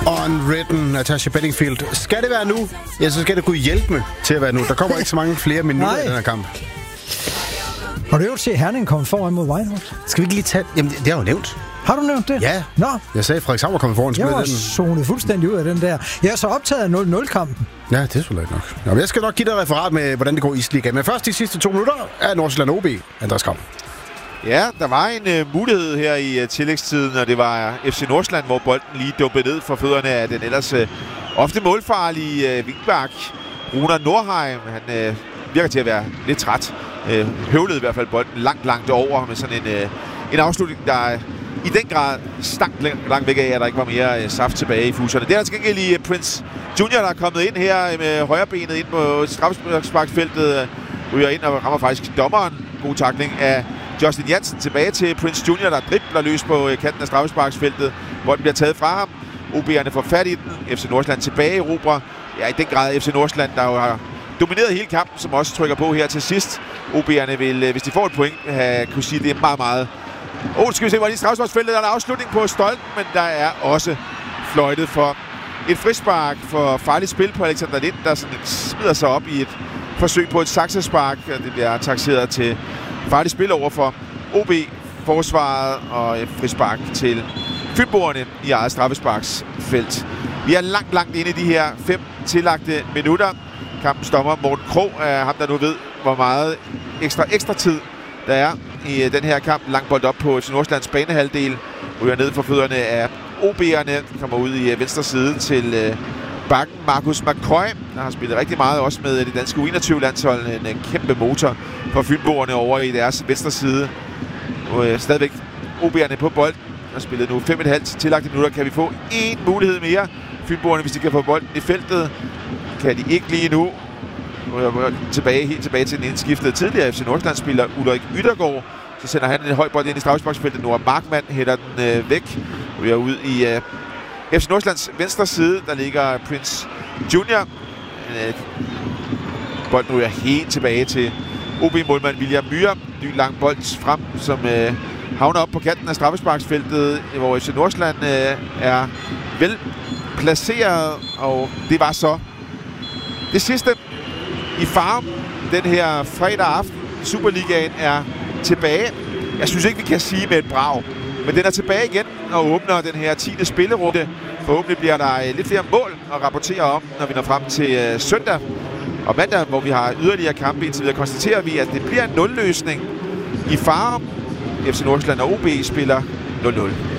Unwritten, Natasha Bedingfield. Skal det være nu? Ja, så skal det kunne hjælpe med til at være nu. Der kommer ikke så mange flere minutter i den her kamp. Har du jo set Herning komme foran mod Whitehorse? Skal vi ikke lige tage... Jamen, det har jeg jo nævnt. Har du nævnt det? Ja. Nå. Jeg sagde, at Frederikshavn var kommet foran. Jeg var zonet fuldstændig ud af den der. Jeg er så optaget af 0-0-kampen. Ja, det er selvfølgelig ikke nok. Nå, jeg skal nok give dig et referat med, hvordan det går i Isliga. Men først de sidste 2 minutter er Nordsjælland OB. Andreas Krav. Ja, der var en mulighed her i tillægstiden, og det var FC Nordsjælland, hvor bolden lige dumpede ned for fødderne af den ellers ofte målfarlige vingbak, Runar Nordheim. Han virker til at være lidt træt. Høvlede i hvert fald bolden langt over med sådan en afslutning, der i den grad stank langt væk af, at der ikke var mere saft tilbage i fuserne. Det er altså gengæld lige Prince Junior, der er kommet ind her med højrebenet ind på straffesparksfeltet, ryger ind og rammer faktisk dommeren. God tackling af Justin Jansen tilbage til Prince Junior, der dribler løs på kanten af straffesparksfeltet. Bolden bliver taget fra ham. OB'erne får fat i den. FC Nordsjælland tilbage i Robra. Ja, i den grad FC Nordsjælland, der jo har domineret hele kampen, som også trykker på her til sidst. OB'erne vil, hvis de får et point, kunne sige, at det er meget... skal vi se, hvor de straffesparksfeltet der er en afslutning på stolpen, men der er også fløjtet for et frispark for farligt spil på Alexander Lind, der sådan smider sig op i et forsøg på et saksespark. Det bliver takseret til farligt spil over for OB-forsvaret og et frispark til fynboerne i eget straffesparksfelt. Vi er langt inde i de her 5 tillagte minutter. Kampens dommer Morten Krog er ham, der nu ved, hvor meget ekstra tid der er i den her kamp. Lang bold op på FC Nordsjællands banehalvdel. Ryger ned for fødderne af OB'erne. Kommer ud i venstre side til bakken Markus McCoy, der har spillet rigtig meget også med det danske U21-landshold. En kæmpe motor for fynboerne over i deres venstre side. Stadigvæk OB'erne på bolden. Der spillet nu 5,5 tillagte minutter. Kan vi få en mulighed mere? Fynboerne, hvis de kan få bolden i feltet, kan de ikke lige nu. Helt tilbage til den indskiftede tidligere FC Nordsjælland-spiller Ulrik Yttergaard. Så sender han en høj bold ind i straffesparksfeltet. Nora Markmann hætter den væk. Vi er ude i FC Nordsjællands venstre side. Der ligger Prince Junior. Bolden ryger helt tilbage til OB-målmand William Myhre. Ny lang bold frem, som havner op på kanten af straffesparksfeltet, hvor FC Nordsjælland er vel placeret. Og det var så det sidste i Farum den her fredag aften. Superligaen er tilbage. Jeg synes ikke, vi kan sige med et brag, men den er tilbage igen og åbner den her 10. spillerunde. Forhåbentlig bliver der lidt flere mål at rapportere om, når vi når frem til søndag og mandag, hvor vi har yderligere kampe. Indtil videre konstaterer vi, at det bliver en 0-løsning i Farum. FC Nordsjælland og OB spiller 0-0.